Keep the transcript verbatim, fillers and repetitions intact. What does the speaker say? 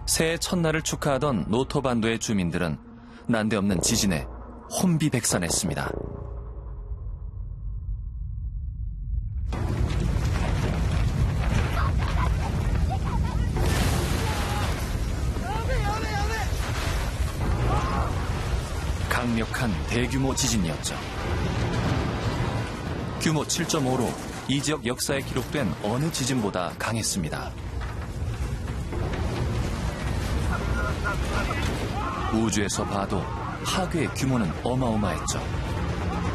새해 첫날을 축하하던 노토반도의 주민들은 난데없는 지진에 혼비백산했습니다. 강력한 대규모 지진이었죠. 규모 칠 점 오로 이 지역 역사에 기록된 어느 지진보다 강했습니다. 우주에서 봐도 하괴의 규모는 어마어마했죠.